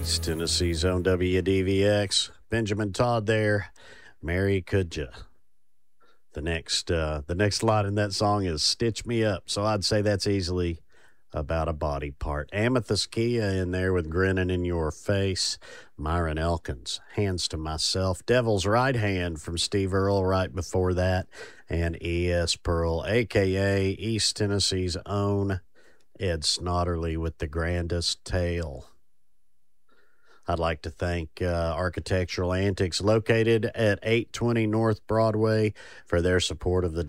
East Tennessee's own WDVX. Benjamin Todd there. Mary, could you? The next line in that song is "Stitch Me Up," so I'd say that's easily about a body part. Amethyst Kia in there with "Grinning in Your Face." Myron Elkins, "Hands to Myself." Devil's Right Hand from Steve Earle right before that. And E.S. Pearl, a.k.a. East Tennessee's own Ed Snodderly with "The Grandest Tale." I'd like to thank Architectural Antics, located at 820 North Broadway, for their support of the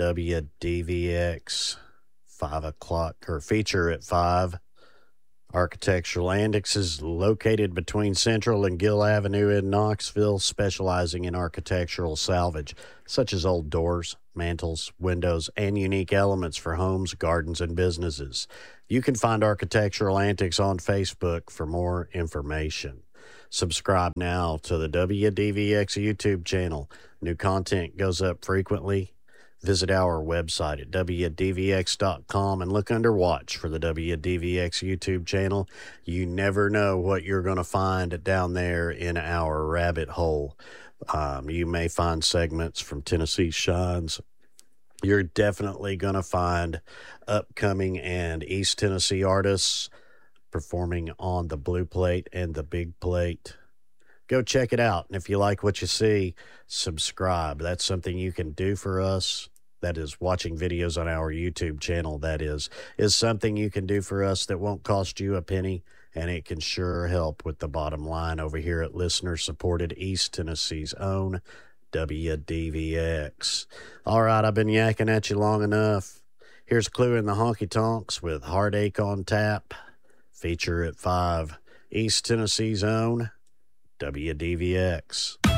WDVX 5 o'clock, or feature at 5. Architectural Antics is located between Central and Gill Avenue in Knoxville, specializing in architectural salvage, such as old doors, mantels, windows, and unique elements for homes, gardens, and businesses. You can find Architectural Antics on Facebook for more information. Subscribe now to the WDVX YouTube channel. New content goes up frequently. Visit our website at WDVX.com and look under Watch for the WDVX YouTube channel. You never know what you're going to find down there in our rabbit hole. You may find segments from Tennessee Shines. You're definitely going to find upcoming and East Tennessee artists performing on the Blue Plate and the Big Plate. Go check it out. And if you like what you see, subscribe. That's something you can do for us. That is, watching videos on our YouTube channel, that is something you can do for us that won't cost you a penny, and it can sure help with the bottom line over here at listener-supported East Tennessee's own WDVX. All right, I've been yakking at you long enough. Here's Clue in the Honky Tonks with "Heartache on Tap." Feature at 5. East Tennessee's own WDVX.